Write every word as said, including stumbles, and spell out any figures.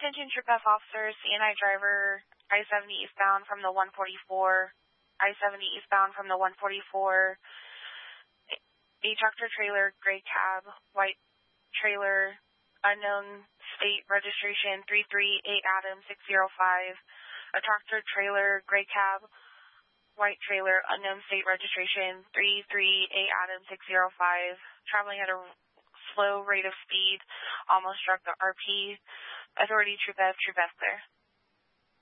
Attention Troop F officers, C N I driver, I seventy eastbound from the one forty-four, I seventy eastbound from the one forty-four, a tractor trailer, gray cab, white trailer, unknown state registration three three eight Adam six zero five, a tractor trailer, gray cab, white trailer, unknown state registration three three eight Adam six zero five, traveling at a slow rate of speed, almost struck the R P. Authority Troop F, Troop F clear.